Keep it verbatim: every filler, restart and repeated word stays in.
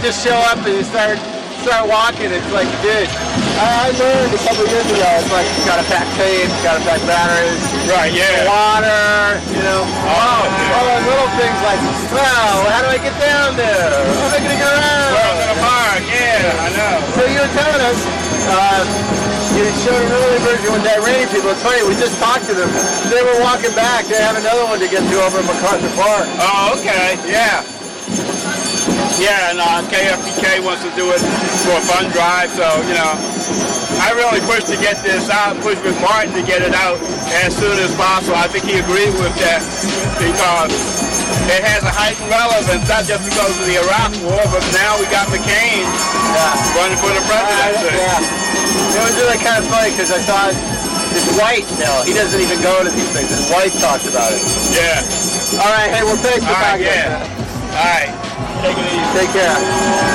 just show up and you start start walking. It's like, dude, I, I learned a couple years ago. It's like you gotta pack tape, you gotta pack batteries, right? Yeah. Water, you know. Oh, oh all those little things like, well, how do I get down there? How am I gonna get around? Well, in the park, yeah, I know. So you were telling us. Uh, You showed an early version with that rainy people. It's funny, we just talked to them. They were walking back. They have another one to get to over at MacArthur Park. Oh, okay. Yeah. Yeah, and uh, K F B K wants to do it for a fun drive, so, you know, I really push to get this out, push with Martin to get it out as soon as possible. I think he agreed with that because it has a heightened relevance, not just because of the Iraq War, but now we got McCain yeah. running for the presidency. Uh, yeah. It was really kind of funny because I saw this White now. He doesn't even go to these things. This White talked about it. Yeah. All right. Hey, well, thanks for All right, talking. yeah. All right. Take it easy. Take care.